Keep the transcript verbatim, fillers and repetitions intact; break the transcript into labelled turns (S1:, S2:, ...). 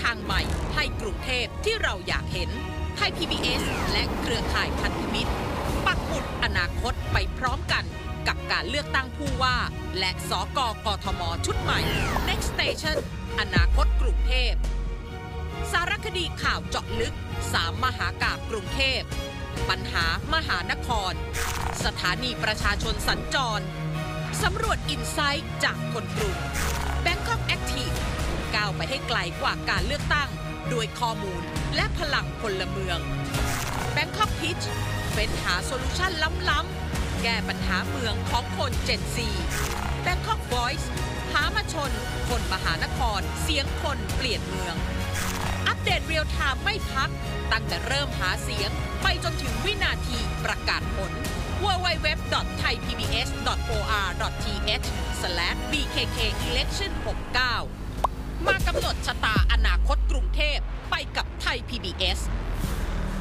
S1: างใหม่ให้กรุงเทพที่เราอยากเห็นไทย พี บี เอส และเครือข่ายพันธมิตรปักหมุดอนาคตไปพร้อมกันกับการเลือกตั้งผู้ว่าและสกกทมชุดใหม่ Next Station อนาคตกรุงเทพสารคดีข่าวเจาะลึกสามมหากาพย์กรุงเทพปัญหามหานครสถานีประชาชนสัญจรสำรวจอินไซต์จากคนกรุง Bangkok Active ก้าวไปให้ไกลกว่าการเลือกตั้งด้วยข้อมูลและพลังพลเมือง Bangkok Pitch เป็นหาโซลูชันล้ำๆแก้ปัญหาเมืองของคน Gen ซี Bangkok Voice หามาชนคนมหานครเสียงคนเปลี่ยนเมืองอัปเดตเรียลไทม์ไม่พักตั้งแต่เริ่มหาเสียงไปจนถึงวินาทีประกาศผล ดับเบิลยู ดับเบิลยู ดับเบิลยู ดอท ไทย พี บี เอส ดอท โอ อาร์ ดอท ที เอช สแลช บี เค เค อี เลคชั่น หกเก้า มากำหนดชะตาอนาคตกรุงเทพไปกับไทย พี บี เอส